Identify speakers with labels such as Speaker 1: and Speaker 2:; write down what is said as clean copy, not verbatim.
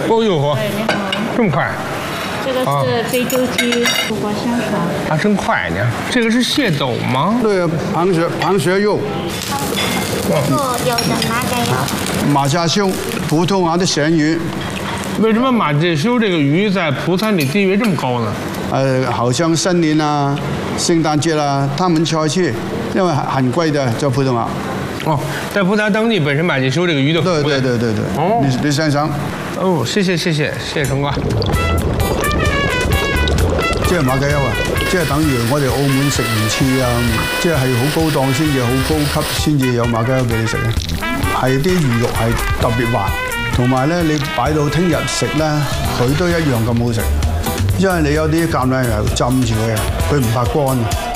Speaker 1: 哦呦呵，
Speaker 2: 哎，你好，
Speaker 1: 这么快
Speaker 2: 这个是非洲鸡苦瓜香肠，
Speaker 1: 啊，真快呢！这个是蟹斗吗？
Speaker 3: 对，螃蟹肉、
Speaker 4: 有的哪个有？
Speaker 3: 马家修、葡萄牙的咸鱼。
Speaker 1: 为什么马介休这个鱼在葡餐里地位这么高呢？
Speaker 3: 好像新年啊、圣诞节啦，他们才去，因为很贵的，在葡萄牙。
Speaker 1: 哦，在葡萄牙当地本身马介休这个鱼的
Speaker 3: 对。
Speaker 1: 哦，
Speaker 3: 你想想，
Speaker 1: 哦，谢谢成哥。
Speaker 3: 即係馬介休啊，即係等於我哋澳門食魚翅啊，即係好高檔先至好高級先至有馬介休俾你食啊。係啲魚肉係特別滑，同埋咧你擺到聽日食咧，佢都一樣咁好食，因為你有啲橄欖油浸住佢啊，佢唔怕乾啊。